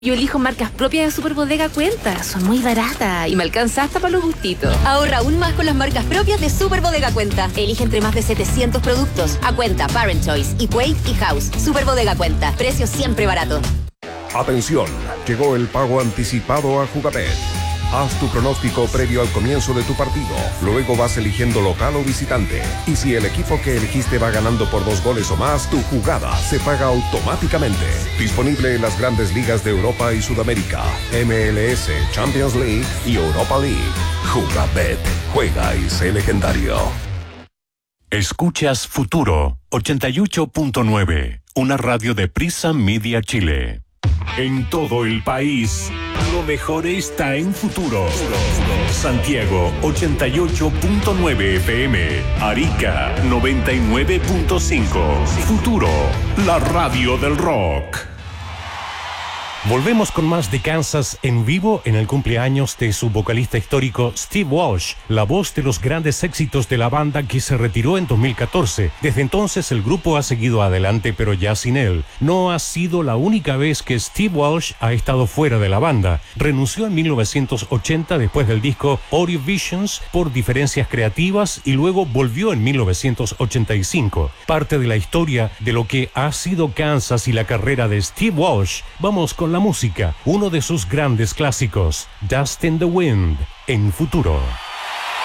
Yo elijo marcas propias de Super Bodega Cuenta. Son muy baratas y me alcanza hasta para los gustitos. Ahorra aún más con las marcas propias de Super Bodega Cuenta. Elige entre más de 700 productos. A Cuenta, Parent Choice, Equate y House. Super Bodega Cuenta. Precio siempre barato. Atención, llegó el pago anticipado a Jugabet. Haz tu pronóstico previo al comienzo de tu partido. Luego vas eligiendo local o visitante. Y si el equipo que elegiste va ganando por 2 goles o más, tu jugada se paga automáticamente. Disponible en las grandes ligas de Europa y Sudamérica, MLS, Champions League y Europa League. Jugabet. Juega y sé legendario. Escuchas Futuro 88.9, una radio de Prisa Media Chile. En todo el país, lo mejor está en Futuro. Santiago 88.9 FM, Arica 99.5. Futuro, la radio del rock. Volvemos con más de Kansas en vivo en el cumpleaños de su vocalista histórico Steve Walsh, la voz de los grandes éxitos de la banda que se retiró en 2014. Desde entonces el grupo ha seguido adelante, pero ya sin él. No ha sido la única vez que Steve Walsh ha estado fuera de la banda. Renunció en 1980 después del disco Audio Visions por diferencias creativas y luego volvió en 1985. Parte de la historia de lo que ha sido Kansas y la carrera de Steve Walsh. Vamos con la música, uno de sus grandes clásicos, Dust in the Wind, en Futuro.